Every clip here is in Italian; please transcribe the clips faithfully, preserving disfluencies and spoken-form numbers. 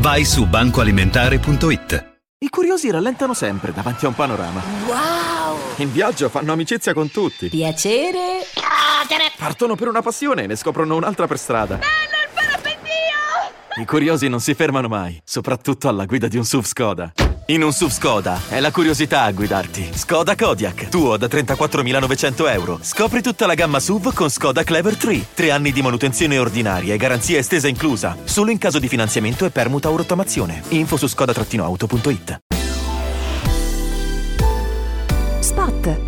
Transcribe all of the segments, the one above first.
Vai su bancoalimentare punto it. I curiosi rallentano sempre davanti a un panorama. Wow! In viaggio fanno amicizia con tutti. Piacere. Partono per una passione e ne scoprono un'altra per strada. Bello il parapendio! I curiosi non si fermano mai, soprattutto alla guida di un S U V Skoda. In un S U V Skoda è la curiosità a guidarti. Skoda Kodiaq, tuo da trentaquattromilanovecento euro. Scopri tutta la gamma S U V con Skoda Clever tre. Tre anni di manutenzione ordinaria e garanzia estesa inclusa. Solo in caso di finanziamento e permuta o rottamazione. Info su skoda auto punto it. Spot.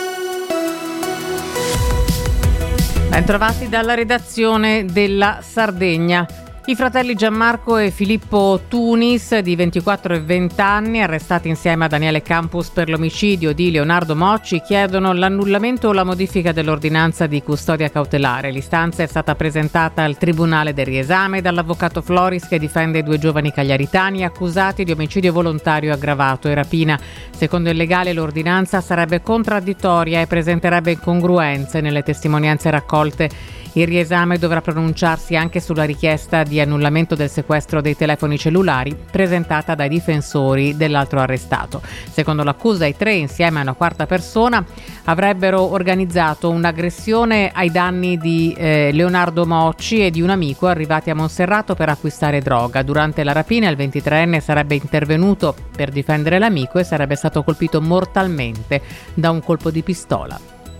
Bentrovati dalla redazione della Sardegna. I fratelli Gianmarco e Filippo Tunis, di ventiquattro e venti anni, arrestati insieme a Daniele Campus per l'omicidio di Leonardo Mocci, chiedono l'annullamento o la modifica dell'ordinanza di custodia cautelare. L'istanza è stata presentata al Tribunale del Riesame dall'avvocato Floris, che difende i due giovani cagliaritani accusati di omicidio volontario aggravato e rapina. Secondo il legale, l'ordinanza sarebbe contraddittoria e presenterebbe incongruenze nelle testimonianze raccolte. Il riesame dovrà pronunciarsi anche sulla richiesta di annullamento del sequestro dei telefoni cellulari presentata dai difensori dell'altro arrestato. Secondo l'accusa, i tre, insieme a una quarta persona, avrebbero organizzato un'aggressione ai danni di eh, Leonardo Mocci e di un amico arrivati a Monserrato per acquistare droga. Durante la rapina il ventitreenne sarebbe intervenuto per difendere l'amico e sarebbe stato colpito mortalmente da un colpo di pistola.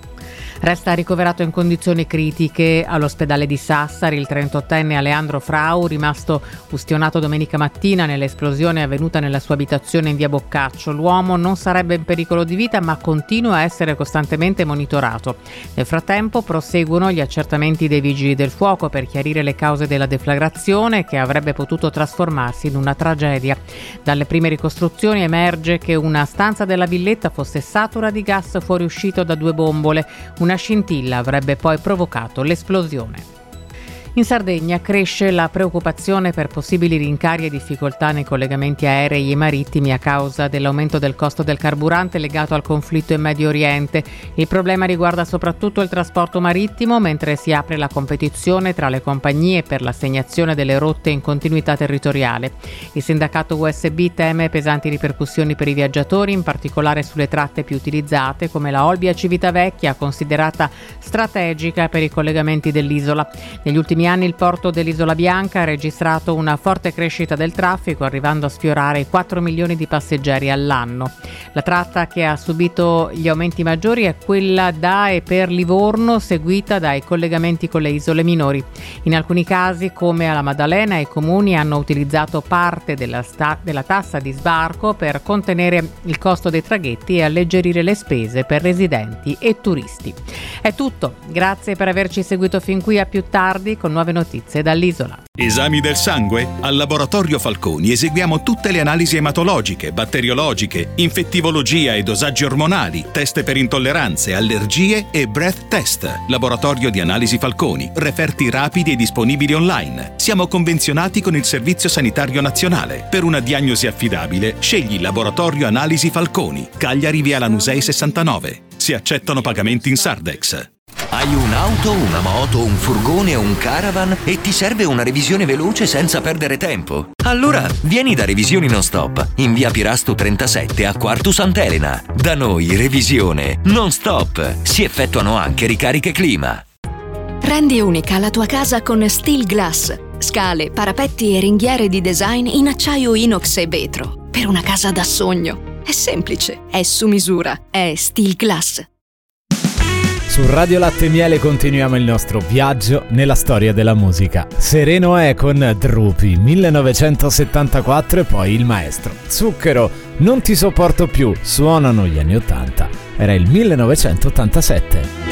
Resta ricoverato in condizioni critiche all'ospedale di Sassari il trentottenne Aleandro Frau, rimasto ustionato domenica mattina nell'esplosione avvenuta nella sua abitazione in via Boccaccio. L'uomo non sarebbe in pericolo di vita, ma continua a essere costantemente monitorato. Nel frattempo proseguono gli accertamenti dei vigili del fuoco per chiarire le cause della deflagrazione, che avrebbe potuto trasformarsi in una tragedia. Dalle prime ricostruzioni emerge che una stanza della villetta fosse satura di gas fuoriuscito da due bombole. Una Una scintilla avrebbe poi provocato l'esplosione. In Sardegna cresce la preoccupazione per possibili rincari e difficoltà nei collegamenti aerei e marittimi a causa dell'aumento del costo del carburante legato al conflitto in Medio Oriente. Il problema riguarda soprattutto il trasporto marittimo, mentre si apre la competizione tra le compagnie per l'assegnazione delle rotte in continuità territoriale. Il sindacato U S B teme pesanti ripercussioni per i viaggiatori, in particolare sulle tratte più utilizzate come la Olbia-Civitavecchia, considerata strategica per i collegamenti dell'isola. Negli ultimi anni il porto dell'Isola Bianca ha registrato una forte crescita del traffico, arrivando a sfiorare i quattro milioni di passeggeri all'anno. La tratta che ha subito gli aumenti maggiori è quella da e per Livorno, seguita dai collegamenti con le isole minori. In alcuni casi, come alla Maddalena, i comuni hanno utilizzato parte della, sta- della tassa di sbarco per contenere il costo dei traghetti e alleggerire le spese per residenti e turisti. È tutto, grazie per averci seguito fin qui, a più tardi con nuove notizie dall'isola. Esami del sangue? Al Laboratorio Falconi eseguiamo tutte le analisi ematologiche, batteriologiche, infettivologia e dosaggi ormonali, test per intolleranze, allergie e breath test. Laboratorio di Analisi Falconi, referti rapidi e disponibili online. Siamo convenzionati con il Servizio Sanitario Nazionale. Per una diagnosi affidabile, scegli Laboratorio Analisi Falconi, Cagliari via Lanusei sessantanove. Si accettano pagamenti in Sardex. Hai un'auto, una moto, un furgone o un caravan e ti serve una revisione veloce senza perdere tempo? Allora vieni da Revisioni Non Stop in via Pirasto trentasette a Quartu Sant'Elena. Da noi revisione non stop. Si effettuano anche ricariche clima. Rendi unica la tua casa con Steel Glass. Scale, parapetti e ringhiere di design in acciaio inox e vetro. Per una casa da sogno. È semplice, è su misura, è Steel Glass. Su Radio Latte e Miele continuiamo il nostro viaggio nella storia della musica. Sereno è con Drupi, millenovecentosettantaquattro, e poi Il Maestro. Zucchero, Non ti sopporto più, suonano gli anni ottanta. Era il millenovecentottantasette.